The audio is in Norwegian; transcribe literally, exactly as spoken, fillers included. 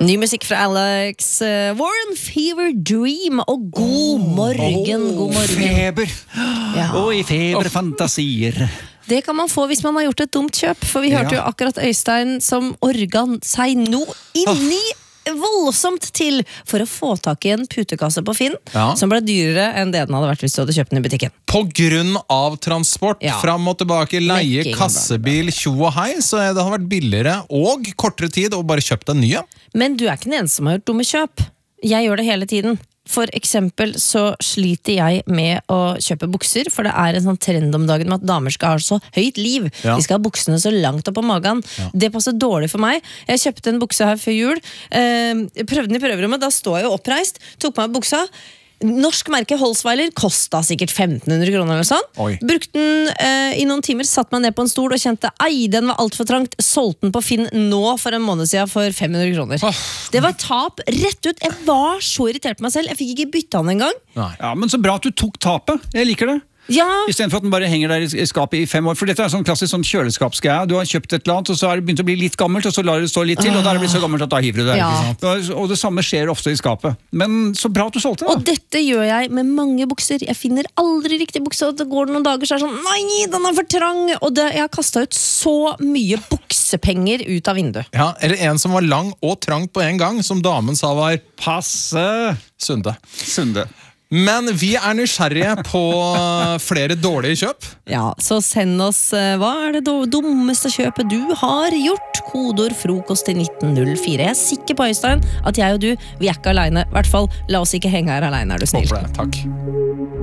Ny musikk fra Alex uh, Warren, Fever Dream. Og god morgen, oh, god morgen. Feber. Ja. Og i feberfantasier. Det kan man få hvis man har gjort et dumt kjøp. For vi hørte ja. jo akkurat Øystein som organ seg nå inni oh. voldsomt til for å få tak i en putekasse på Finn ja. som ble dyrere enn det den hadde vært hvis du hadde kjøpt den i butikken. På grunn av transport, ja. fram og tilbake, leie, Lekking, kassebil, tjo og hei, så det har vært billigere og kortere tid å bare kjøpe den nye. Men du er ikke den eneste som har gjort dumme kjøp. Jeg gjør det hele tiden. For eksempel så sliter jeg med å kjøpe bukser, for det er en sånn trend om dagen med at damer skal ha så høyt liv. Ja. De skal ha buksene så langt opp på magen. Ja. Det passer dårlig for meg. Jeg kjøpte en bukse her før jul, eh, prøvde den i prøverommet, da står jeg jo oppreist, tok på meg buksa. Norsk merke Holsweiler kostet sikkert femten hundre kroner eller sånn. Oi. Brukte den eh, i noen timer, satt meg ned på en stol og kjente ei, den var alt for trangt. Solgte den på Finn nå for en måned siden for fem hundre kroner. Oh. Det var tap rett ut. Jeg var så irritert på meg selv. Jeg fikk ikke bytte den en gang. Nei. Ja, men så bra at du tok tapet. Jeg liker det. Ja. I stedet for at den bare henger der i skapet i fem år. For dette er sånn klassisk sånn kjøleskapsgreie. Du har kjøpt et eller annet, og så har det begynt å bli litt gammelt, og så lar det stå litt til, og da er det blitt så gammelt at da hiver du det. Ja. Og det samme skjer ofte i skapet. Men så bra at du solgte det. Og dette gjør jeg med mange bukser. Jeg finner aldri riktig bukse, og det går noen dager så er det sånn, nei, den er for trang. Og det, jeg har kastet ut så mye buksepenger ut av vinduet. Ja, eller en som var lang og trangt på en gang, som damen sa var passe Sunde. Sunde. Men vi er nysgjerrige på flere dårlige kjøp. Ja, så send oss hva er det dummeste kjøpet du har gjort. Kodord frokost til nitten null fire. Jeg er sikker på, Øystein, at jeg og du, vi er ikke alene. I hvert fall, la oss ikke henge her alene, er du snill. Håper det, takk.